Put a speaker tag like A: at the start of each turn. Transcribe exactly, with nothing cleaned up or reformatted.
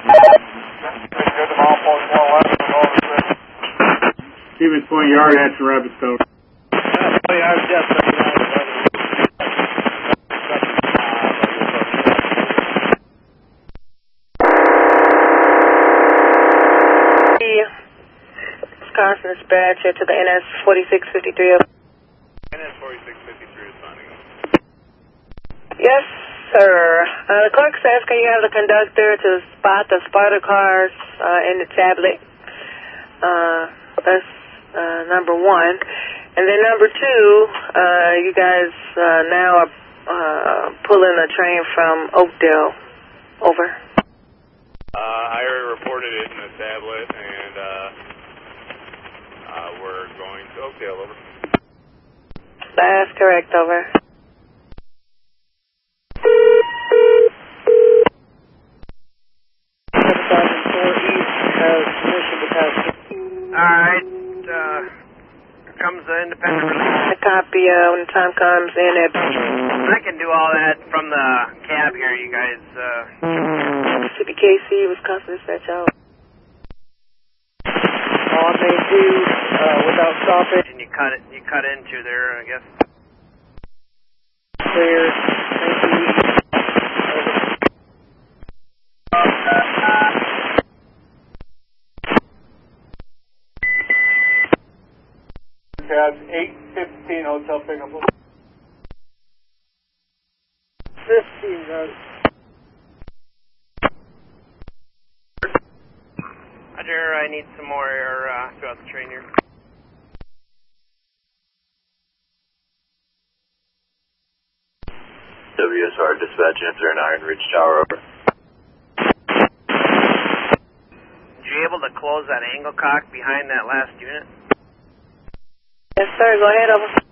A: Stevens Point Yard, Hatch Rabbit Stone.
B: Point Yard, yes,
C: Wisconsin dispatcher to the N S forty-six fifty-three.
B: N S forty-six fifty-three responding.
C: Yes, sir. Uh, the clerk says, can you have the conductor to spot the spotter cars uh, in the tablet? Uh, that's uh, number one. And then number two, uh, you guys uh, now are uh, pulling a train from Oakdale. Over.
B: Uh, I already reported it in the tablet, and uh, uh, we're going to Oakdale. Over.
C: That's correct. Over.
D: Alright, uh, here comes the independent release.
C: A copy uh, when the time comes in at...
D: I can do all that from the cab here, you guys, uh...
C: C B K C, Wisconsin Dispatch out.
D: All they do, uh, without stopping. And you cut it, you cut into there, I guess.
C: Clear. Thank you.
A: Cab eight fifteen, hotel pickup.
D: fifteen, guys. Roger, I need some more air uh, throughout the train here.
E: W S R dispatch answer in Iron Ridge Tower, over.
D: Were you able to close that angle cock behind that last unit?
C: Yes, sir. Go ahead, over.